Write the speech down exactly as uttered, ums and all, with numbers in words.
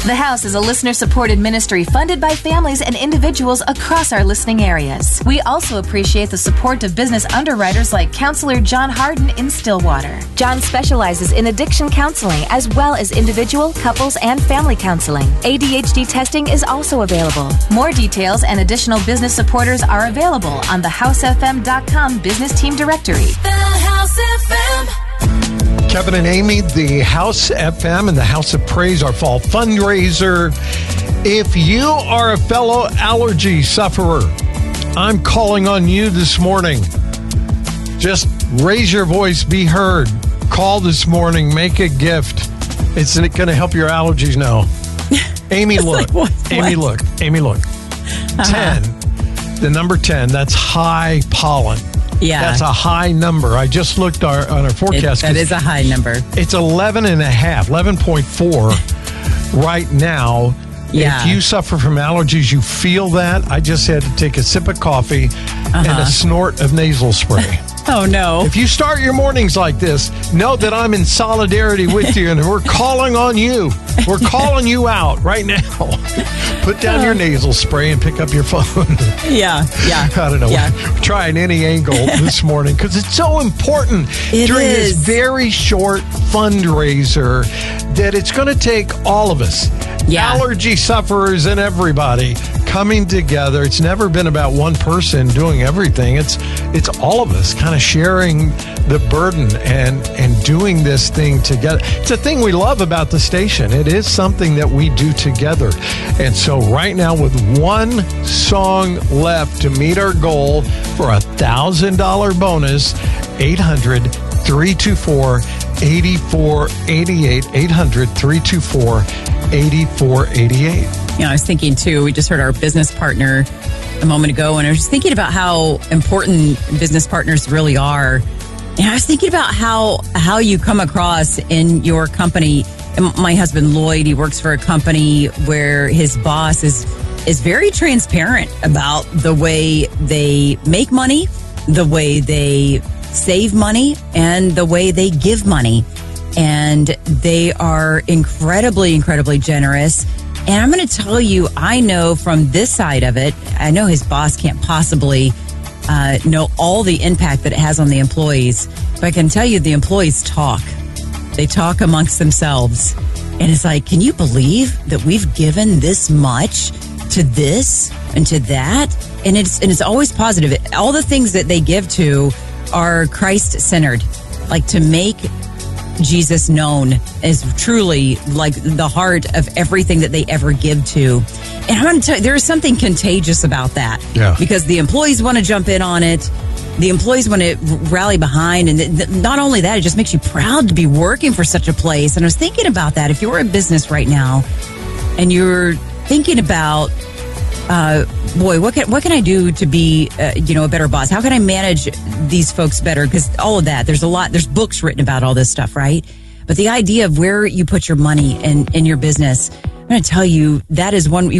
The House is a listener-supported ministry funded by families and individuals across our listening areas. We also appreciate the support of business underwriters like Counselor John Harden in Stillwater. John specializes in addiction counseling as well as individual, couples, and family counseling. A D H D testing is also available. More details and additional business supporters are available on the house f m dot com business team directory. The House F M. Kevin and Amy, the House F M and the House of Praise, our fall fundraiser. If you are a fellow allergy sufferer, I'm calling on you this morning. Just raise your voice, be heard. Call this morning, make a gift. It's going to help your allergies now. Amy, look. Like, what? Amy, What? look. Amy, look. Uh-huh. ten. The number ten, that's high pollen. Yeah. That's a high number. I just looked our, on our forecast. It, that is a high number. It's eleven and a half, eleven point four right now. Yeah. If you suffer from allergies, you feel that. I just had to take a sip of coffee uh-huh. and a snort of nasal spray. Oh, no. If you start your mornings like this, know that I'm in solidarity with you, and we're calling on you. We're calling you out right now. Put down your nasal spray and pick up your phone. Yeah, yeah. I don't know. Yeah. We're trying any angle this morning because it's so important it during is. this very short fundraiser that it's going to take all of us, yeah. allergy sufferers and everybody, coming together. It's never been about one person doing everything. It's it's all of us kind of sharing the burden and and doing this thing together. It's a thing we love about the station. It is something that we do together. And so right now, with one song left to meet our goal for a one thousand dollars bonus, eight hundred, three two four, eight four eight eight, eight hundred, three two four, eight four eight eight. You know, I was thinking, too, we just heard our business partner a moment ago, and I was just thinking about how important business partners really are. And I was thinking about how how you come across in your company. And my husband, Lloyd, he works for a company where his boss is is very transparent about the way they make money, the way they save money, and the way they give money. And they are incredibly, incredibly generous. And I'm going to tell you, I know from this side of it, I know his boss can't possibly uh, know all the impact that it has on the employees. But I can tell you the employees talk. They talk amongst themselves. And it's like, can you believe that we've given this much to this and to that? And it's and it's always positive. All the things that they give to are Christ-centered, like to make Jesus known as truly like the heart of everything that they ever give to. And I'm going to tell you, there is something contagious about that. Yeah. Because the employees want to jump in on it. The employees want to rally behind. And th- th- not only that, it just makes you proud to be working for such a place. And I was thinking about that. If you're a business right now and you're thinking about, uh, boy, what can, what can I do to be, uh, you know, a better boss? How can I manage these folks better? Because all of that, there's a lot, there's books written about all this stuff, right? But the idea of where you put your money in, in your business, I'm going to tell you, that is one,